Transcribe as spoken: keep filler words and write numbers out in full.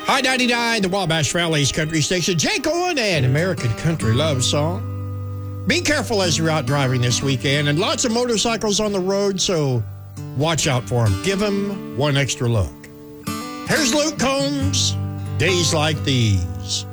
I ninety-nine, the Wabash Valley's country station. Jake Owen and American Country Love Song. Be careful as you're out driving this weekend, and lots of motorcycles on the road, so watch out for them. Give them one extra look. Here's Luke Combs, Days Like These.